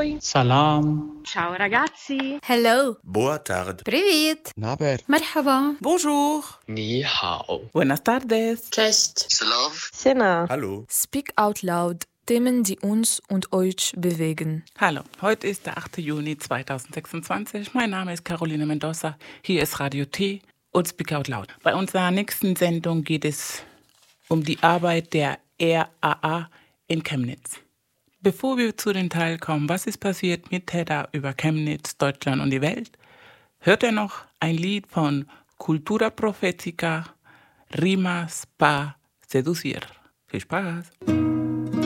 Ahoi. Salam. Ciao ragazzi. Hello. Boa tarde. Привет. Naber. مرحبا. Bonjour. Ni hao. Buenas tardes. Cześć. Slav. Sena. Hallo. Speak out loud. Themen, die uns und euch bewegen. Hallo, heute ist der 8. Juni 2026. Mein Name ist Caroline Mendoza. Hier ist Radio T und Speak Out Loud. Bei unserer nächsten Sendung geht es um die Arbeit der RAA in Chemnitz. Bevor wir zu den Teil kommen, was ist passiert mit Hedda über Chemnitz, Deutschland und die Welt, hört ihr noch ein Lied von Cultura Profética, Rimas pa Seducir. Viel Spaß!